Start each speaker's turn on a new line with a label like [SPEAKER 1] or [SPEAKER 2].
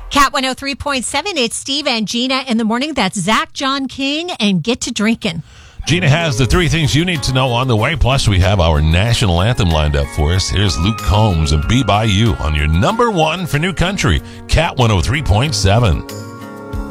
[SPEAKER 1] Cat 103.7, it's Steve and Gina in the morning. That's Zach John King and Get to Drinking.
[SPEAKER 2] Gina has the 3 things you need to know on the way. Plus, we have our national anthem lined up for us. Here's Luke Combs and Be By You on your number 1 for New Country, Cat 103.7.